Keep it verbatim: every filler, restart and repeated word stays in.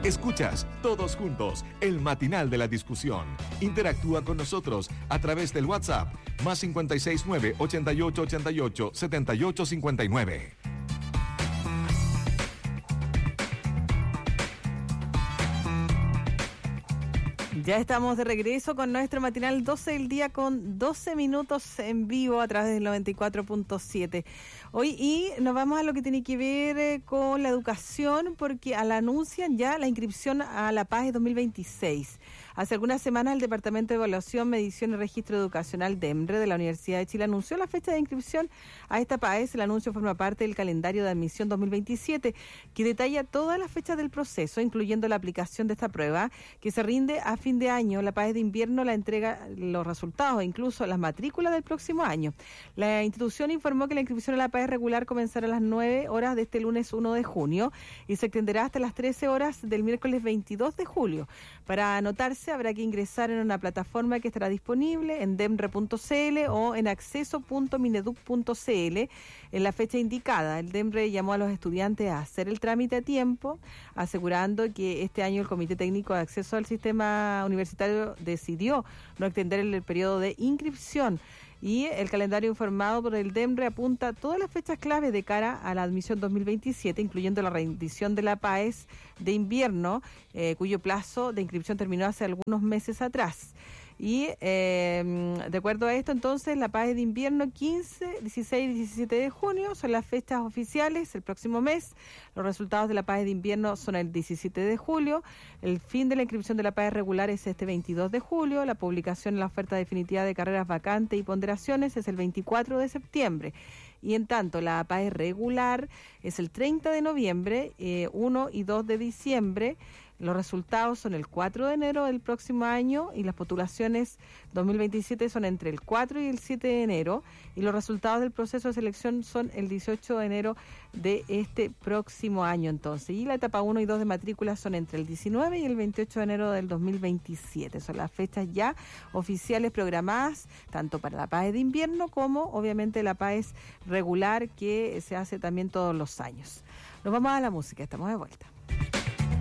Escuchas Todos Juntos, el matinal de la discusión. Interactúa con nosotros a través del WhatsApp más cinco seis nueve, ocho ocho ocho ocho, siete ocho cinco nueve. Ya estamos de regreso con nuestro matinal doce del día con doce minutos en vivo a través del noventa y cuatro punto siete. Hoy y nos vamos a lo que tiene que ver eh, con la educación, porque al anuncian ya la inscripción a la PAES dos mil veintiséis. Hace algunas semanas el Departamento de Evaluación, Medición y Registro Educacional DEMRE de la Universidad de Chile anunció la fecha de inscripción a esta PAES. El anuncio forma parte del calendario de admisión dos mil veintisiete, que detalla todas las fechas del proceso, incluyendo la aplicación de esta prueba, que se rinde a fin de año. La PAES de invierno la entrega los resultados e incluso las matrículas del próximo año. La institución informó que la inscripción a la PAES regular comenzará a las nueve horas de este lunes uno de junio y se extenderá hasta las trece horas del miércoles veintidós de julio. Para anotarse habrá que ingresar en una plataforma que estará disponible en demre punto c l o en acceso punto mineduc punto c l en la fecha indicada. El DEMRE llamó a los estudiantes a hacer el trámite a tiempo, asegurando que este año el Comité Técnico de Acceso al Sistema Universitario decidió no extender el periodo de inscripción. Y el calendario informado por el DEMRE apunta todas las fechas claves de cara a la admisión dos mil veintisiete, incluyendo la rendición de la PAES de invierno, eh, cuyo plazo de inscripción terminó hace algunos meses atrás. Y eh, de acuerdo a esto, entonces, la PAES de invierno quince, dieciséis y diecisiete de junio son las fechas oficiales el próximo mes. Los resultados de la PAES de invierno son el diecisiete de julio. El fin de la inscripción de la PAES regular es este veintidós de julio. La publicación en la oferta definitiva de carreras vacantes y ponderaciones es el veinticuatro de septiembre. Y en tanto, la PAES regular es el treinta de noviembre, eh, uno y dos de diciembre. Los resultados son el cuatro de enero del próximo año y las postulaciones dos mil veintisiete son entre el cuatro y el siete de enero y los resultados del proceso de selección son el dieciocho de enero de este próximo año entonces. Y la etapa uno y dos de matrícula son entre el diecinueve y el veintiocho de enero del dos mil veintisiete. Son las fechas ya oficiales programadas tanto para la PAES de invierno como obviamente la PAES regular que se hace también todos los años. Nos vamos a la música, estamos de vuelta.